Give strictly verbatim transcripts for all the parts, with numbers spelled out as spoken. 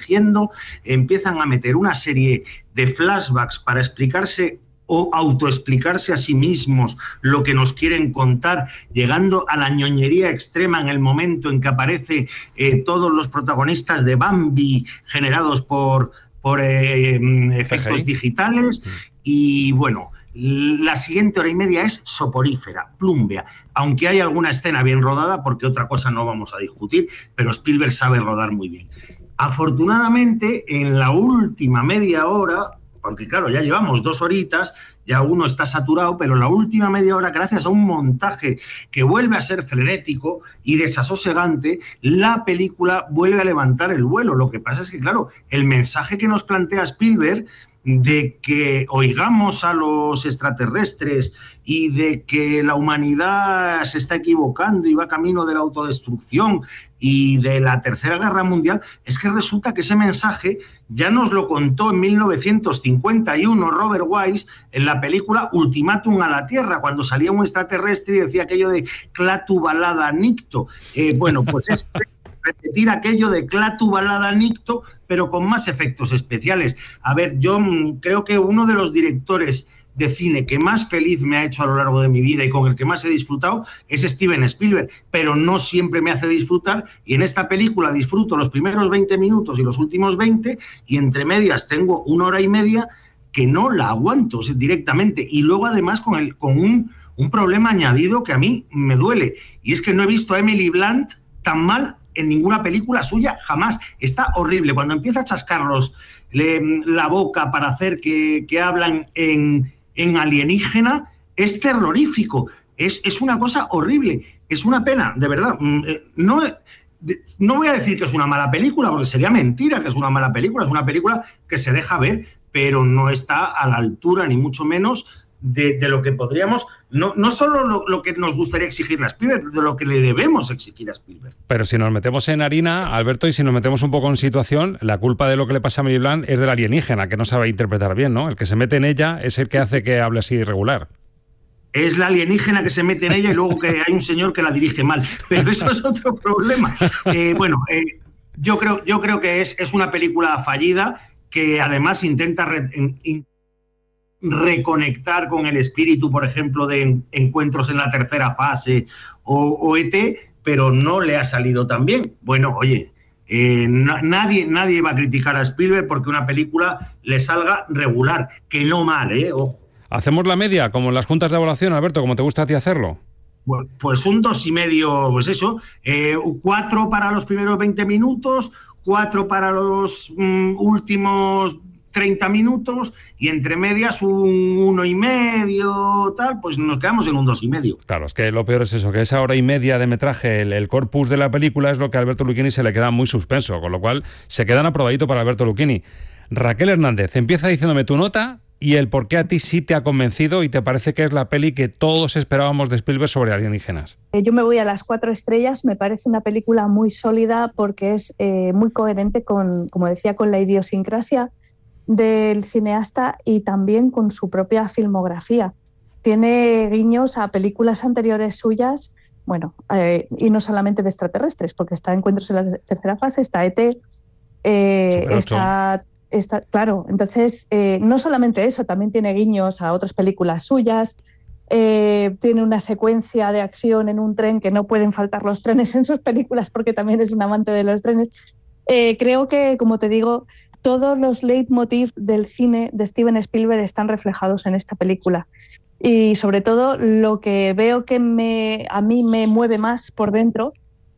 dirigiendo, empiezan a meter una serie de flashbacks para explicarse o autoexplicarse a sí mismos lo que nos quieren contar, llegando a la ñoñería extrema en el momento en que aparece eh, todos los protagonistas de Bambi generados por, por eh, efectos C G I digitales. Y bueno, la siguiente hora y media es soporífera, plúmbea, aunque hay alguna escena bien rodada, porque otra cosa no vamos a discutir, pero Spielberg sabe rodar muy bien. Afortunadamente, en la última media hora, porque claro, ya llevamos dos horitas, ya uno está saturado, pero la última media hora, gracias a un montaje que vuelve a ser frenético y desasosegante, la película vuelve a levantar el vuelo. Lo que pasa es que, claro, el mensaje que nos plantea Spielberg de que oigamos a los extraterrestres y de que la humanidad se está equivocando y va camino de la autodestrucción y de la Tercera Guerra Mundial, es que resulta que ese mensaje ya nos lo contó en mil novecientos cincuenta y uno Robert Wise en la película Ultimátum a la Tierra, cuando salía un extraterrestre y decía aquello de Clatu Balada Nicto. Eh, bueno, pues es repetir aquello de Clatu Balada Nicto, pero con más efectos especiales. A ver, yo creo que uno de los directores de cine que más feliz me ha hecho a lo largo de mi vida y con el que más he disfrutado es Steven Spielberg, pero no siempre me hace disfrutar, y en esta película disfruto los primeros veinte minutos y los últimos veinte, y entre medias tengo una hora y media que no la aguanto, o sea, directamente, y luego además con, el, con un, un problema añadido que a mí me duele, y es que no he visto a Emily Blunt tan mal en ninguna película suya, jamás. Está horrible. Cuando empieza a chascarlos le, la boca para hacer que, que hablan en, en alienígena, es terrorífico. Es, es una cosa horrible. Es una pena, de verdad. No, no voy a decir que es una mala película, porque sería mentira que es una mala película. Es una película que se deja ver, pero no está a la altura, ni mucho menos, de, de lo que podríamos, no, no solo lo, lo que nos gustaría exigirle a Spielberg, de lo que le debemos exigir a Spielberg. Pero si nos metemos en harina, Alberto, y si nos metemos un poco en situación, la culpa de lo que le pasa a Emily Blunt es del alienígena, que no sabe interpretar bien, ¿no? El que se mete en ella es el que hace que hable así irregular. Es la alienígena que se mete en ella y luego que hay un señor que la dirige mal. Pero eso es otro problema. Eh, bueno, eh, yo creo, yo creo que es, es una película fallida que además intenta re, in, reconectar con el espíritu, por ejemplo, de en, Encuentros en la Tercera Fase o, o E T, pero no le ha salido tan bien. Bueno, oye, eh, na, nadie, nadie va a criticar a Spielberg porque una película le salga regular, que no mal, ¿eh? Ojo. ¿Hacemos la media, como en las juntas de evaluación, Alberto, como te gusta a ti hacerlo? Bueno, pues un dos y medio, pues eso, eh, cuatro para los primeros veinte minutos, cuatro para los mm, últimos treinta minutos y entre medias un uno y medio, tal, pues nos quedamos en un dos y medio. Claro, es que lo peor es eso, que esa hora y media de metraje, el, el corpus de la película es lo que a Alberto Lucchini se le queda muy suspenso, con lo cual se quedan aprobadito para Alberto Lucchini. Raquel Hernández, empieza diciéndome tu nota y el por qué a ti sí te ha convencido y te parece que es la peli que todos esperábamos de Spielberg sobre alienígenas. Yo me voy a las cuatro estrellas, me parece una película muy sólida porque es eh, muy coherente con, como decía, con la idiosincrasia del cineasta y también con su propia filmografía. Tiene guiños a películas anteriores suyas, bueno, eh, y no solamente de extraterrestres, porque está Encuentros en la Tercera Fase, está E T, eh, está, está... Claro, entonces, eh, no solamente eso, también tiene guiños a otras películas suyas, eh, tiene una secuencia de acción en un tren que no pueden faltar los trenes en sus películas porque también es un amante de los trenes. Eh, creo que, como te digo, todos los leitmotiv del cine de Steven Spielberg están reflejados en esta película. Y sobre todo lo que veo que me, a mí me mueve más por dentro,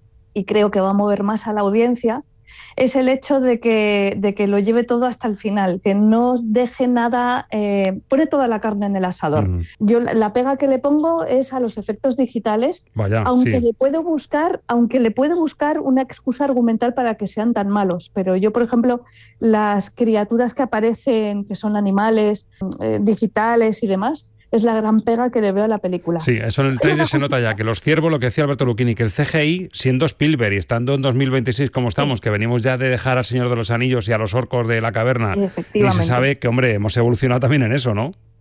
y creo que va a mover más a la audiencia, es el hecho de que, de que lo lleve todo hasta el final, que no deje nada, eh, pone toda la carne en el asador. Mm. Yo la pega que le pongo es a los efectos digitales, Vaya, aunque sí. le puedo buscar, aunque le puedo buscar una excusa argumental para que sean tan malos. Pero yo, por ejemplo, las criaturas que aparecen, que son animales, eh, digitales y demás, es la gran pega que le veo a la película. Sí, eso en el trailer se nota ya, que los ciervos, lo que decía Alberto Lucchini, que el C G I, siendo Spielberg y estando en dos mil veintiséis como estamos, que venimos ya de dejar al Señor de los Anillos y a los orcos de la caverna, y se sabe que, hombre, hemos evolucionado también en eso, ¿no?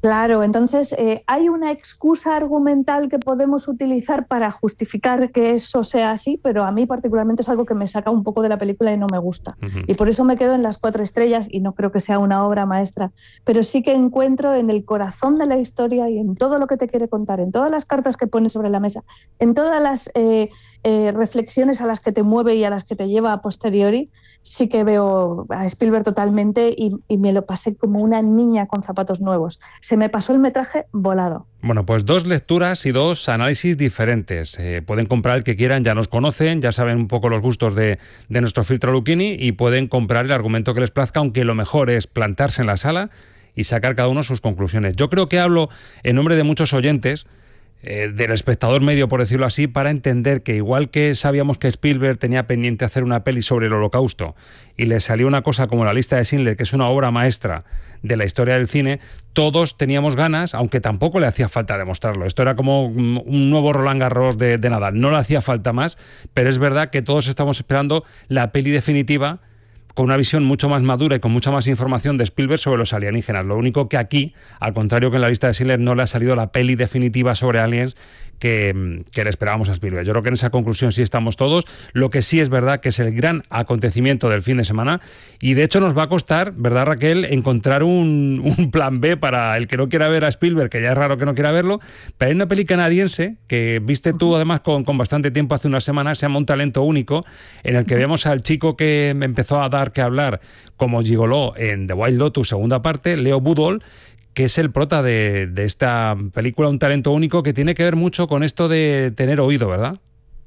Claro, entonces eh, hay una excusa argumental que podemos utilizar para justificar que eso sea así, pero a mí particularmente es algo que me saca un poco de la película y no me gusta. Uh-huh. Y por eso me quedo en las cuatro estrellas y no creo que sea una obra maestra, pero sí que encuentro en el corazón de la historia y en todo lo que te quiere contar, en todas las cartas que pone sobre la mesa, en todas las eh, eh, reflexiones a las que te mueve y a las que te lleva a posteriori, sí que veo a Spielberg totalmente y, y me lo pasé como una niña con zapatos nuevos. Se me pasó el metraje volado. Bueno, pues dos lecturas y dos análisis diferentes. Eh, pueden comprar el que quieran, ya nos conocen, ya saben un poco los gustos de, de nuestro Filtro Lucchini y pueden comprar el argumento que les plazca, aunque lo mejor es plantarse en la sala y sacar cada uno sus conclusiones. Yo creo que hablo en nombre de muchos oyentes, Eh, del espectador medio, por decirlo así, para entender que igual que sabíamos que Spielberg tenía pendiente hacer una peli sobre el Holocausto y le salió una cosa como La lista de Schindler, que es una obra maestra de la historia del cine, todos teníamos ganas, aunque tampoco le hacía falta demostrarlo. Esto era como un nuevo Roland Garros de, de Nadal, no le hacía falta más, pero es verdad que todos estamos esperando la peli definitiva con una visión mucho más madura y con mucha más información de Spielberg sobre los alienígenas. Lo único que aquí, al contrario que en La lista de Schindler, no le ha salido la peli definitiva sobre aliens que, que le esperábamos a Spielberg. Yo creo que en esa conclusión sí estamos todos. Lo que sí es verdad que es el gran acontecimiento del fin de semana y de hecho nos va a costar, ¿verdad, Raquel?, encontrar un, un plan B para el que no quiera ver a Spielberg, que ya es raro que no quiera verlo, pero hay una peli canadiense que viste tú además con, con bastante tiempo hace unas semanas, se llama Un talento único, en el que vemos al chico que empezó a dar que hablar como gigoló en The White Lotus, segunda parte, Leo Budol, que es el prota de, de esta película, Un talento único, que tiene que ver mucho con esto de tener oído, ¿verdad?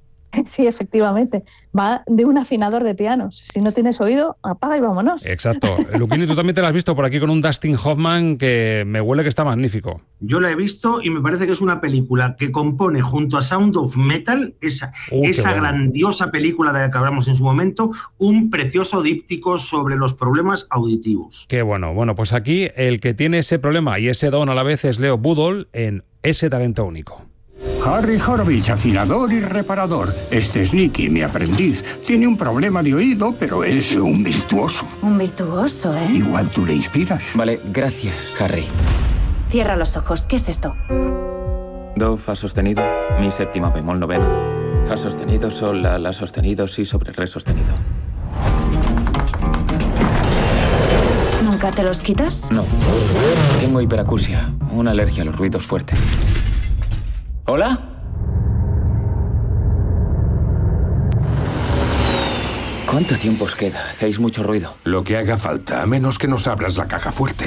Sí, efectivamente. Va de un afinador de pianos. Si no tienes oído, apaga y vámonos. Exacto. Lucchini, tú también te la has visto por aquí con un Dustin Hoffman que me huele que está magnífico. Yo la he visto y me parece que es una película que compone junto a Sound of Metal, esa, uh, esa bueno. grandiosa película de la que hablamos en su momento, un precioso díptico sobre los problemas auditivos. Qué bueno. Bueno, pues aquí el que tiene ese problema y ese don a la vez es Leo Budol en Ese talento único. Harry Horowitz, afinador y reparador. Este es Nicky, mi aprendiz. Tiene un problema de oído, pero es un virtuoso. Un virtuoso, ¿eh? Igual tú le inspiras. Vale, gracias, Harry. Cierra los ojos. ¿Qué es esto? Do, fa sostenido, mi séptima bemol novena. Fa sostenido, sol, la, la sostenido, si sobre re sostenido. ¿Nunca te los quitas? No. Tengo hiperacusia, una alergia a los ruidos fuertes. ¿Hola? ¿Cuánto tiempo os queda? Hacéis mucho ruido. Lo que haga falta, a menos que nos abras la caja fuerte.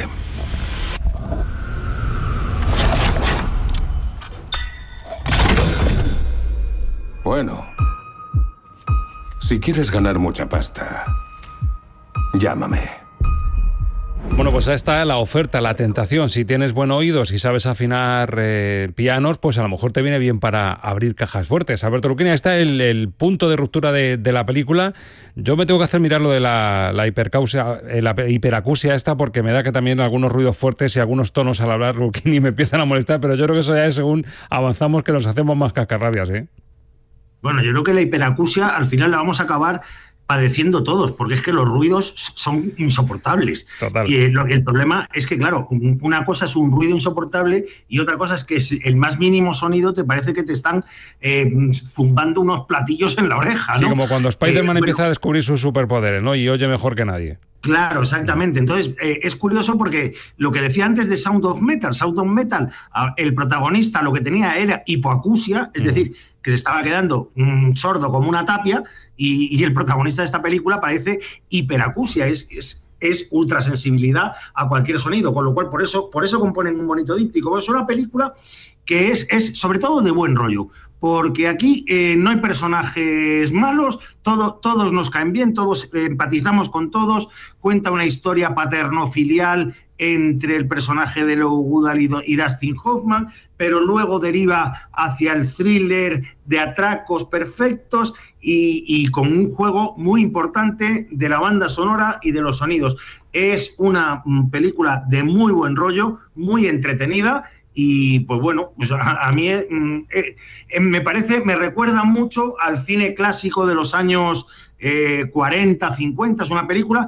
Bueno, si quieres ganar mucha pasta, llámame. Bueno, pues ahí está la oferta, la tentación. Si tienes buen oído, si sabes afinar eh, pianos, pues a lo mejor te viene bien para abrir cajas fuertes. Alberto Lucchini, ahí está el, el punto de ruptura de, de la película. Yo me tengo que hacer mirar lo de la, la, hipercausia, eh, la hiperacusia esta, porque me da que también algunos ruidos fuertes y algunos tonos al hablar Lucchini me empiezan a molestar, pero yo creo que eso ya es según avanzamos que nos hacemos más cascarrabias, ¿eh? Bueno, yo creo que la hiperacusia al final la vamos a acabar padeciendo todos, porque es que los ruidos son insoportables. Total. Y el, el problema es que, claro, una cosa es un ruido insoportable y otra cosa es que el más mínimo sonido te parece que te están eh, zumbando unos platillos en la oreja, ¿no? Sí, como cuando Spider-Man eh, empieza bueno, a descubrir sus superpoderes, ¿no? Y oye mejor que nadie. Claro, exactamente. Entonces, eh, es curioso porque lo que decía antes de Sound of Metal, Sound of Metal, el protagonista lo que tenía era hipoacusia, es mm. decir, que se estaba quedando mm, sordo como una tapia, y, y el protagonista de esta película parece hiperacusia, es, es, es ultrasensibilidad a cualquier sonido, con lo cual por eso, por eso componen un bonito díptico. Es una película que es, es sobre todo de buen rollo, porque aquí eh, no hay personajes malos, todo, todos nos caen bien, todos eh, empatizamos con todos, cuenta una historia paterno-filial entre el personaje de Leo Budol y Dustin Hoffman, pero luego deriva hacia el thriller de atracos perfectos y, y con un juego muy importante de la banda sonora y de los sonidos. Es una película de muy buen rollo, muy entretenida. Y pues bueno, pues a, a mí eh, eh, me parece, me recuerda mucho al cine clásico de los años eh, cuarenta, cincuenta. Es una película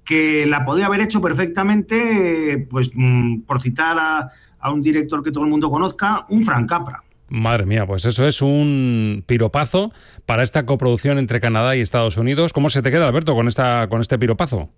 que la podía haber hecho perfectamente, pues mm, por citar a, a un director que todo el mundo conozca, un Frank Capra. Madre mía, pues eso es un piropazo para esta coproducción entre Canadá y Estados Unidos. ¿Cómo se te queda, Alberto, con esta con este piropazo?